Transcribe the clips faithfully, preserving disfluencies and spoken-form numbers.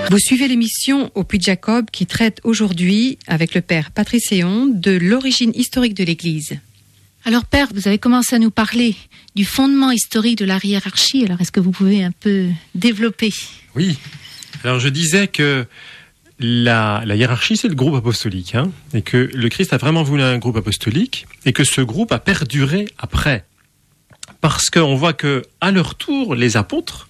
Vous suivez l'émission Au Puy de Jacob qui traite aujourd'hui, avec le père Patrice Héon, de l'origine historique de l'Église. Alors père, vous avez commencé à nous parler du fondement historique de la hiérarchie. Alors est-ce que vous pouvez un peu développer ? Oui. Alors je disais que la, la hiérarchie, c'est le groupe apostolique, hein, et que le Christ a vraiment voulu un groupe apostolique, et que ce groupe a perduré après. Parce qu'on voit que, à leur tour, les apôtres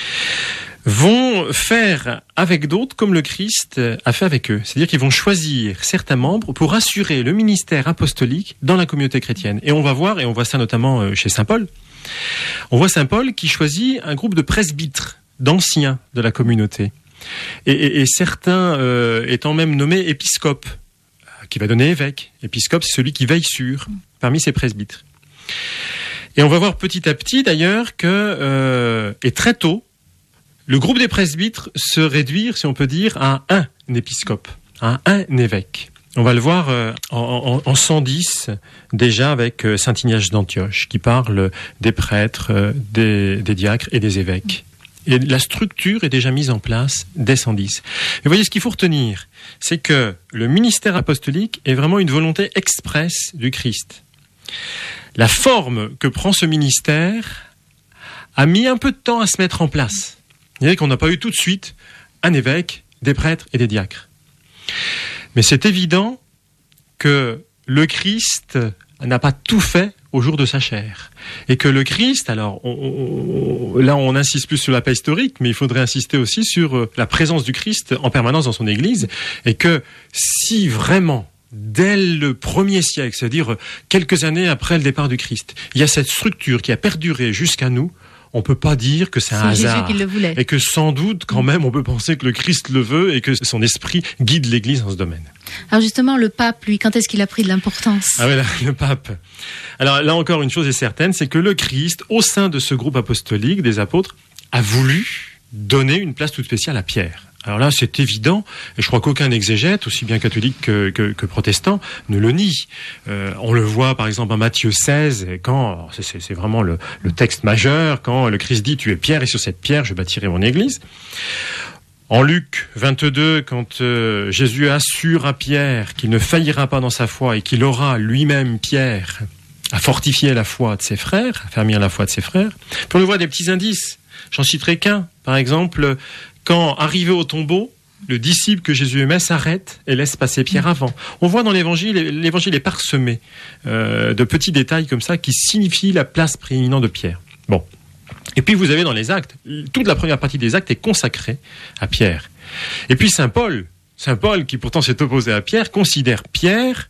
vont faire avec d'autres comme le Christ a fait avec eux. C'est-à-dire qu'ils vont choisir certains membres pour assurer le ministère apostolique dans la communauté chrétienne. Et on va voir, et on voit ça notamment chez saint Paul, on voit saint Paul qui choisit un groupe de presbytres, d'anciens de la communauté. Et, et, et certains euh, étant même nommés épiscopes, qui va donner évêque. Épiscope, c'est celui qui veille sur, parmi ces presbytres. Et on va voir petit à petit d'ailleurs que, euh, et très tôt, le groupe des presbytres se réduire, si on peut dire, à un épiscope, à un évêque. On va le voir euh, en, en, en cent dix, déjà avec euh, saint Ignace d'Antioche, qui parle des prêtres, euh, des, des diacres et des évêques. Et la structure est déjà mise en place dès cent dix. Et vous voyez, ce qu'il faut retenir, c'est que le ministère apostolique est vraiment une volonté expresse du Christ. La forme que prend ce ministère a mis un peu de temps à se mettre en place. Vous voyez qu'on n'a pas eu tout de suite un évêque, des prêtres et des diacres. Mais c'est évident que le Christ n'a pas tout fait au jour de sa chair. Et que le Christ, alors on, on, là on insiste plus sur la paix historique, mais il faudrait insister aussi sur la présence du Christ en permanence dans son Église. Et que si vraiment, dès le premier siècle, c'est-à-dire quelques années après le départ du Christ, il y a cette structure qui a perduré jusqu'à nous, on peut pas dire que c'est un c'est hasard. Jésus qui le voulait. Et que sans doute, quand même, on peut penser que le Christ le veut et que son esprit guide l'Église dans ce domaine. Alors justement, le pape, lui, quand est-ce qu'il a pris de l'importance ? Ah oui, là, le pape. Alors là encore, une chose est certaine, c'est que le Christ, au sein de ce groupe apostolique des apôtres, a voulu donner une place toute spéciale à Pierre. Alors là, c'est évident, et je crois qu'aucun exégète, aussi bien catholique que, que, que protestant, ne le nie. Euh, on le voit par exemple en Matthieu seize, quand c'est, c'est vraiment le, le texte majeur, quand le Christ dit « Tu es Pierre, et sur cette pierre, je bâtirai mon église ». En Luc vingt-deux, quand euh, Jésus assure à Pierre qu'il ne faillira pas dans sa foi et qu'il aura lui-même, Pierre, à fortifier la foi de ses frères, à fermir la foi de ses frères, puis on le voit des petits indices. J'en citerai qu'un, par exemple... Quand, arrivé au tombeau, le disciple que Jésus aimait s'arrête et laisse passer Pierre avant. On voit dans l'évangile, l'évangile est parsemé euh, de petits détails comme ça qui signifient la place prééminente de Pierre. Bon. Et puis vous avez dans les actes, toute la première partie des actes est consacrée à Pierre. Et puis saint Paul, saint Paul qui pourtant s'est opposé à Pierre, considère Pierre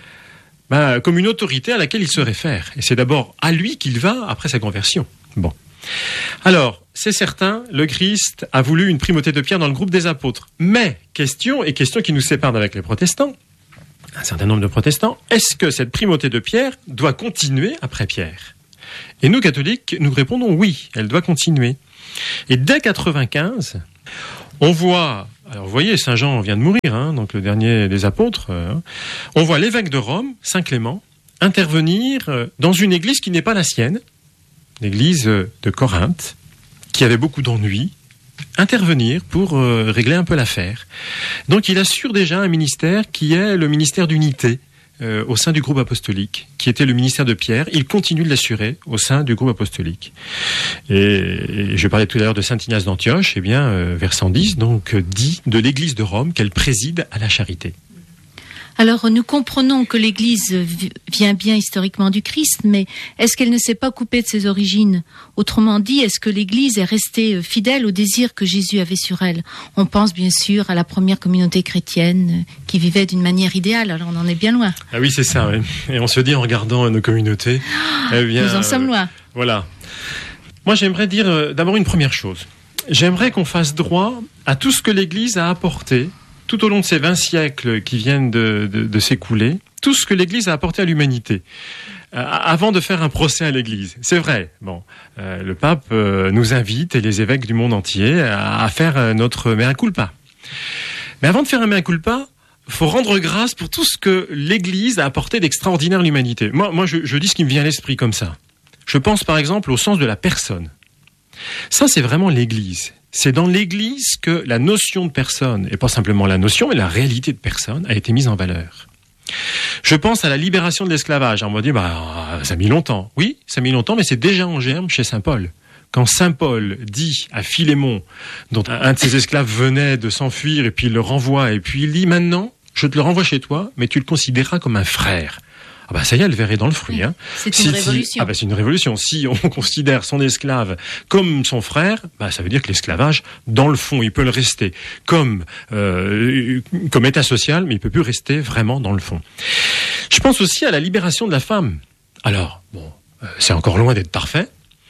ben, comme une autorité à laquelle il se réfère. Et c'est d'abord à lui qu'il va après sa conversion. Bon. Alors, c'est certain, le Christ a voulu une primauté de Pierre dans le groupe des apôtres. Mais, question, et question qui nous sépare avec les protestants, un certain nombre de protestants, est-ce que cette primauté de Pierre doit continuer après Pierre ? Et nous, catholiques, nous répondons oui, elle doit continuer. Et dès quatre-vingt-quinze, on voit, alors vous voyez, Saint Jean vient de mourir, hein, donc le dernier des apôtres, euh, on voit l'évêque de Rome, Saint Clément, intervenir dans une église qui n'est pas la sienne, l'église de Corinthe, qui avait beaucoup d'ennuis, intervenir pour euh, régler un peu l'affaire. Donc il assure déjà un ministère qui est le ministère d'unité euh, au sein du groupe apostolique, qui était le ministère de Pierre. Il continue de l'assurer au sein du groupe apostolique. Et, et je parlais tout à l'heure de saint Ignace d'Antioche, eh bien, euh, vers cent dix, donc euh, dit de l'église de Rome qu'elle préside à la charité. Alors, nous comprenons que l'Église vient bien historiquement du Christ, mais est-ce qu'elle ne s'est pas coupée de ses origines ? Autrement dit, est-ce que l'Église est restée fidèle au désir que Jésus avait sur elle ? On pense bien sûr à la première communauté chrétienne qui vivait d'une manière idéale, alors on en est bien loin. Ah oui, c'est ça, oui. Et on se dit en regardant nos communautés... Oh, eh bien, nous en sommes loin. Euh, voilà. Moi, j'aimerais dire euh, d'abord une première chose. J'aimerais qu'on fasse droit à tout ce que l'Église a apporté tout au long de ces vingt siècles qui viennent de, de, de s'écouler, tout ce que l'Église a apporté à l'humanité, euh, avant de faire un procès à l'Église. C'est vrai, bon, euh, le pape euh, nous invite, et les évêques du monde entier, à, à faire euh, notre mea culpa. Mais avant de faire un mea culpa, il faut rendre grâce pour tout ce que l'Église a apporté d'extraordinaire à l'humanité. Moi, moi je, je dis ce qui me vient à l'esprit comme ça. Je pense par exemple au sens de la personne. Ça, c'est vraiment l'Église. c'est dans l'Église que la notion de personne, et pas simplement la notion, mais la réalité de personne, a été mise en valeur. Je pense à la libération de l'esclavage. On va dire, bah, ça a mis longtemps. Oui, ça a mis longtemps, mais c'est déjà en germe chez saint Paul. Quand saint Paul dit à Philémon, dont un de ses esclaves venait de s'enfuir, et puis il le renvoie, et puis il dit, maintenant, je te le renvoie chez toi, mais tu le considéreras comme un frère. Ah bah ça y est, le verre est dans le fruit. Hein. C'est si, une révolution. Si, ah bah c'est une révolution. Si on considère son esclave comme son frère, bah ça veut dire que l'esclavage, dans le fond, il peut le rester comme euh, comme état social, mais il peut plus rester vraiment dans le fond. Je pense aussi à la libération de la femme. Alors, bon, euh, c'est encore loin d'être parfait,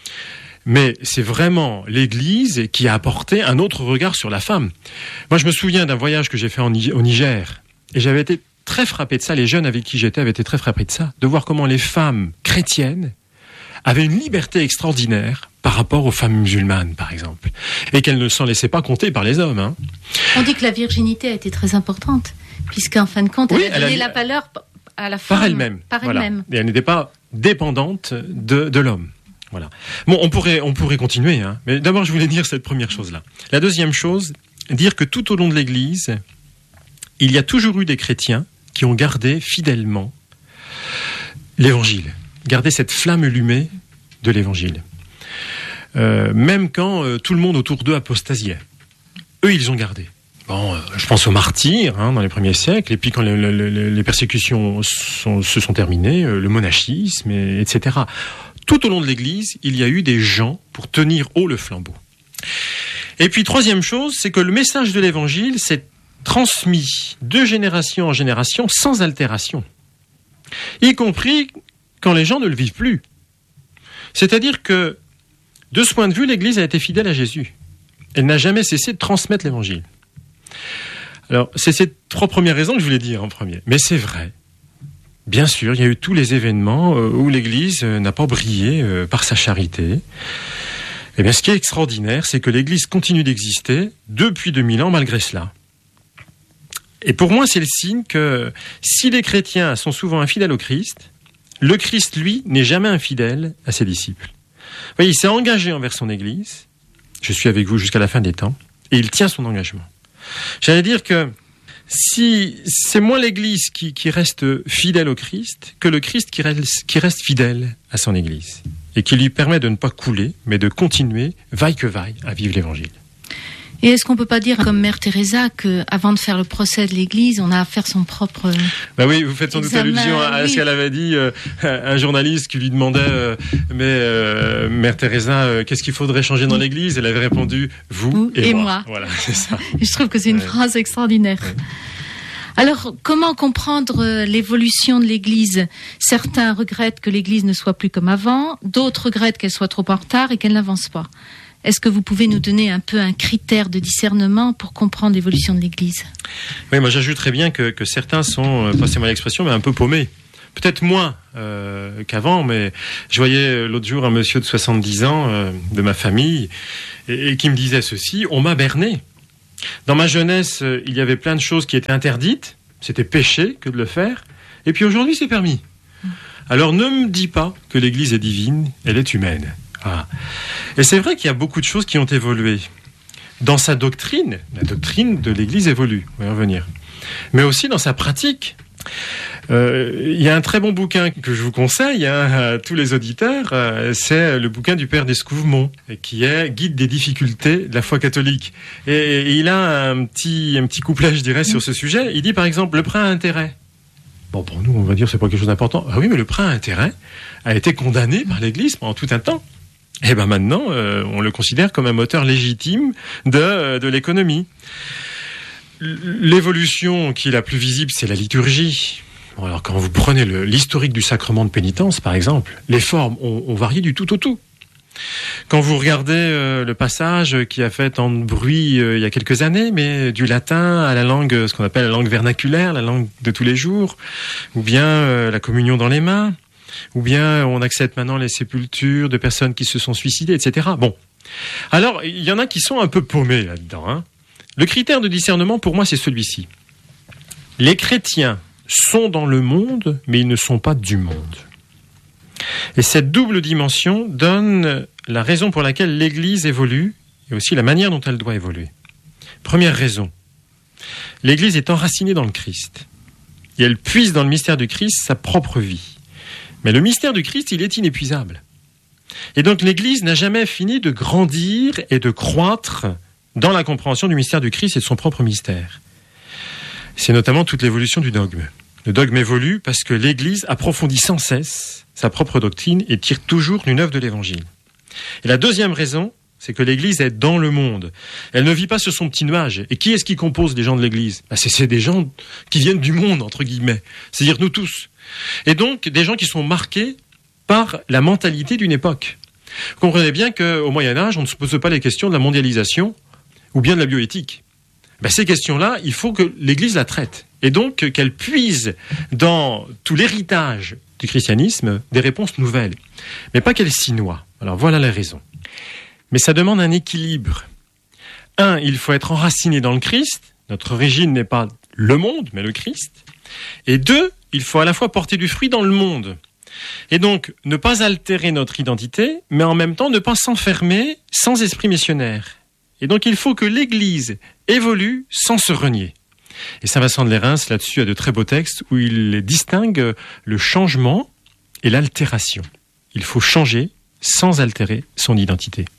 mais c'est vraiment l'Église qui a apporté un autre regard sur la femme. Moi, je me souviens d'un voyage que j'ai fait en, au Niger, et j'avais été très frappé de ça, les jeunes avec qui j'étais avaient été très frappés de ça, de voir comment les femmes chrétiennes avaient une liberté extraordinaire par rapport aux femmes musulmanes, par exemple, et qu'elles ne s'en laissaient pas compter par les hommes. Hein. On dit que la virginité a été très importante, puisqu'en fin de compte, elle oui, a donné elle a... la valeur à la femme par elle-même. Par voilà. elle-même. Et elle n'était pas dépendante de, de l'homme. Voilà. Bon, on pourrait, on pourrait continuer, hein, mais d'abord, je voulais dire cette première chose-là. La deuxième chose, dire que tout au long de l'Église, il y a toujours eu des chrétiens qui ont gardé fidèlement l'Évangile, gardé cette flamme allumée de l'Évangile. Euh, même quand euh, tout le monde autour d'eux apostasiait. Eux, ils ont gardé. Bon, euh, je pense aux martyrs hein, dans les premiers siècles, et puis quand le, le, le, les persécutions sont, se sont terminées, euh, le monachisme, et, etc. Tout au long de l'Église, il y a eu des gens pour tenir haut le flambeau. Et puis, troisième chose, c'est que le message de l'Évangile s'est transmis de génération en génération sans altération, y compris quand les gens ne le vivent plus. C'est-à-dire que, de ce point de vue, l'Église a été fidèle à Jésus. Elle n'a jamais cessé de transmettre l'Évangile. Alors, c'est ces trois premières raisons que je voulais dire en premier. Mais c'est vrai. Bien sûr, il y a eu tous les événements où l'Église n'a pas brillé par sa charité. Eh bien, ce qui est extraordinaire, c'est que l'Église continue d'exister depuis deux mille ans malgré cela. Et pour moi, c'est le signe que si les chrétiens sont souvent infidèles au Christ, le Christ, lui, n'est jamais infidèle à ses disciples. Vous voyez, il s'est engagé envers son Église. Je suis avec vous jusqu'à la fin des temps. Et il tient son engagement. J'allais dire que si c'est moins l'Église qui, qui reste fidèle au Christ que le Christ qui reste, qui reste fidèle à son Église. Et qui lui permet de ne pas couler, mais de continuer, vaille que vaille, à vivre l'Évangile. Et est-ce qu'on peut pas dire, comme Mère Teresa, qu'avant de faire le procès de l'Église, on a à faire son propre Bah oui, vous faites sans doute allusion à, à oui. ce qu'elle avait dit, euh, un journaliste qui lui demandait euh, mais euh, Mère Teresa, euh, qu'est-ce qu'il faudrait changer dans l'Église? Elle avait répondu vous, vous et, et moi. moi. Voilà, c'est ça. Je trouve que c'est une ouais. phrase extraordinaire. Ouais. Alors, comment comprendre l'évolution de l'Église? Certains regrettent que l'Église ne soit plus comme avant, d'autres regrettent qu'elle soit trop en retard et qu'elle n'avance pas. Est-ce que vous pouvez nous donner un peu un critère de discernement pour comprendre l'évolution de l'Église? Oui, moi j'ajouterais bien que, que certains sont, passez-moi l'expression, mais un peu paumés. Peut-être moins euh, qu'avant, mais je voyais l'autre jour un monsieur de soixante-dix ans euh, de ma famille et, et qui me disait ceci, on m'a berné. Dans ma jeunesse, euh, il y avait plein de choses qui étaient interdites, c'était péché que de le faire, et puis aujourd'hui c'est permis. Alors ne me dis pas que l'Église est divine, elle est humaine. Ah. Et c'est vrai qu'il y a beaucoup de choses qui ont évolué. Dans sa doctrine, la doctrine de l'Église évolue, on va y revenir. Mais aussi dans sa pratique. Euh, il y a un très bon bouquin que je vous conseille hein, à tous les auditeurs, euh, c'est le bouquin du père d'Escouvemont, qui est Guide des difficultés de la foi catholique. Et, et il a un petit, un petit couplet, je dirais, sur ce sujet. Il dit par exemple, le prêt à intérêt. Bon, pour nous, on va dire c'est pas quelque chose d'important. Ah oui, mais le prêt à intérêt a été condamné par l'Église pendant tout un temps. Et ben maintenant, euh, on le considère comme un moteur légitime de, de l'économie. L'évolution qui est la plus visible, c'est la liturgie. Bon, alors quand vous prenez le, l'historique du sacrement de pénitence, par exemple, les formes ont, ont varié du tout au tout. Quand vous regardez euh, le passage qui a fait tant de bruit euh, il y a quelques années, mais du latin à la langue, ce qu'on appelle la langue vernaculaire, la langue de tous les jours, ou bien euh, la communion dans les mains, ou bien on accepte maintenant les sépultures de personnes qui se sont suicidées, et cetera. Bon, alors il y en a qui sont un peu paumés là-dedans. Hein. Le critère de discernement pour moi c'est celui-ci. Les chrétiens sont dans le monde, mais ils ne sont pas du monde. Et cette double dimension donne la raison pour laquelle l'Église évolue et aussi la manière dont elle doit évoluer. Première raison, l'Église est enracinée dans le Christ. Et elle puise dans le mystère du Christ sa propre vie. Mais le mystère du Christ, il est inépuisable. Et donc l'Église n'a jamais fini de grandir et de croître dans la compréhension du mystère du Christ et de son propre mystère. C'est notamment toute l'évolution du dogme. Le dogme évolue parce que l'Église approfondit sans cesse sa propre doctrine et tire toujours une œuvre de l'Évangile. Et la deuxième raison, c'est que l'Église est dans le monde. Elle ne vit pas sur son petit nuage. Et qui est-ce qui compose les gens de l'Église ? Ben c'est, c'est des gens qui viennent du monde, entre guillemets. C'est-à-dire nous tous. Et donc, des gens qui sont marqués par la mentalité d'une époque. Vous comprenez bien qu'au Moyen-Âge, on ne se pose pas les questions de la mondialisation ou bien de la bioéthique. Ben ces questions-là, il faut que l'Église la traite. Et donc, qu'elle puise dans tout l'héritage du christianisme des réponses nouvelles. Mais pas qu'elle s'y noie. Alors voilà les raisons. Mais ça demande un équilibre. Un, il faut être enraciné dans le Christ. Notre origine n'est pas le monde, mais le Christ. Et deux, il faut à la fois porter du fruit dans le monde. Et donc, ne pas altérer notre identité, mais en même temps ne pas s'enfermer sans esprit missionnaire. Et donc, il faut que l'Église évolue sans se renier. Et Saint Vincent de Lérins, là-dessus, a de très beaux textes où il distingue le changement et l'altération. Il faut changer sans altérer son identité.